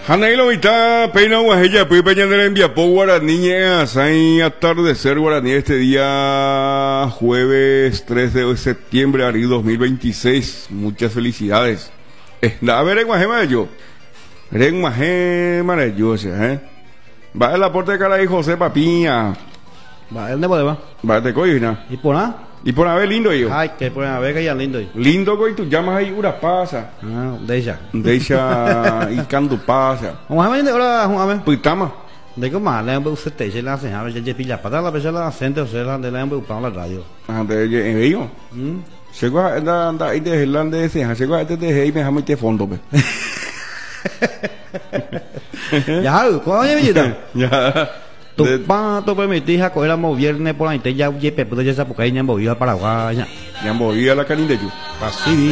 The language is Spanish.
Hanailo Vita, Peina Guajella, Pipe Ñandera Enviapó Guaraní, Asai Atardecer Guaraní este día jueves 3 de septiembre, Ari 2026. Muchas felicidades. A ver, en Guajema yo, va el aporte de cara y José Papiña. Va, el de Bodeva. Va, te coyina. ¿Y por nada? Y por haber lindo yo. Ay, que por haber que ya lindo. Lindo coy, tú llamas ahí una pasa. Ah, deixa. Deixa y canto pasa. Vamos a ver ahora, vamos a ver. Pitama. De cómo más, le han usted te dice la señal, ya pilla para la persona la gente o sea, de la han buscado la radio. Ah, de ellos. Chegou anda aí de Irlanda esse, chegou até de rei, me chama de fondo, be. Ya, ¿cuál es mi vida? Ya. Tu pa, tu permitís coger el viernes por la gente ya, ya, pero ya se porque ya movió a Paraguay. Ya moví a la canina yo. Así.